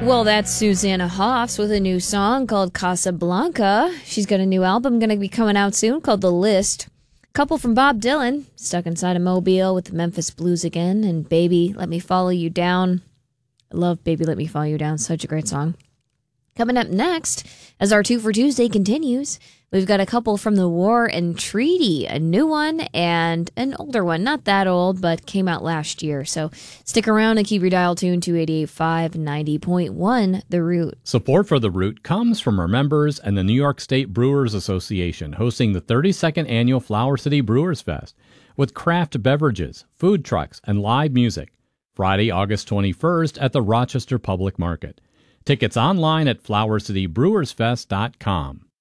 Well, that's Susanna Hoffs with a new song called Casablanca. She's got a new album going to be coming out soon called The List. Couple from Bob Dylan, Stuck Inside a Mobile with the Memphis Blues again, and Baby, Let Me Follow You Down. I love Baby, Let Me Follow You Down. Such a great song. Coming up next, as our 2 for Tuesday continues, we've got a couple from The War and Treaty, a new one and an older one. Not that old, but came out last year. So stick around and keep your dial tuned to 88.5, 90.1, The Root. Support for The Root comes from our members and the New York State Brewers Association, hosting the 32nd Annual Flower City Brewers Fest with craft beverages, food trucks, and live music. Friday, August 21st at the Rochester Public Market. Tickets online at flowercitybrewersfest.com.